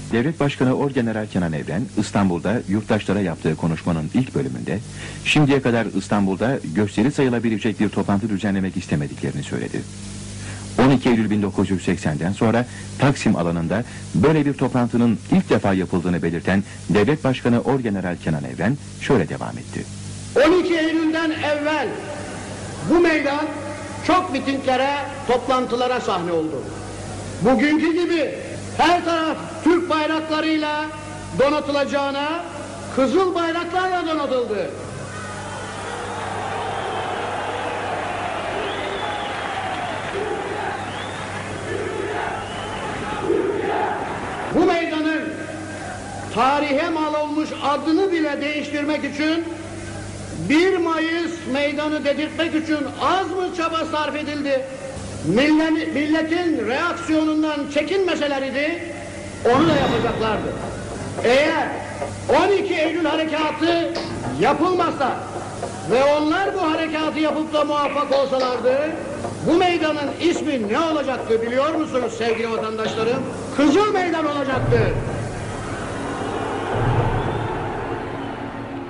Devlet Başkanı Orgeneral Kenan Evren, İstanbul'da yurttaşlara yaptığı konuşmanın ilk bölümünde, şimdiye kadar İstanbul'da gösteri sayılabilecek bir toplantı düzenlemek istemediklerini söyledi. 12 Eylül 1980'den sonra Taksim alanında böyle bir toplantının ilk defa yapıldığını belirten Devlet Başkanı Orgeneral Kenan Evren şöyle devam etti. 12 Eylül'den evvel bu meydan çok mitinglere, toplantılara sahne oldu. Bugünkü gibi her taraf Türk bayraklarıyla donatılacağına kızıl bayraklarla donatıldı. Bu meydanın tarihe mal olmuş adını bile değiştirmek için 1 Mayıs meydanı dedirtmek için az mı çaba sarf edildi? Milletin reaksiyonundan çekinmeselerdi onu da yapacaklardı. Eğer 12 Eylül harekatı yapılmazsa ve onlar bu harekatı yapıp da muvaffak olsalardı bu meydanın ismi ne olacaktı biliyor musunuz sevgili vatandaşlarım? Kızıl Meydan olacaktı.